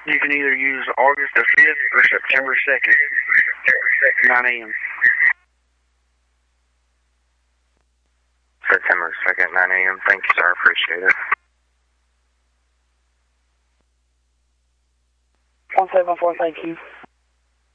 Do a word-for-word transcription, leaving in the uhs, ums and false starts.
You can either use August the fifth or September second, nine A M September second, nine A M Thank you, sir. I appreciate it. one seven four, thank you.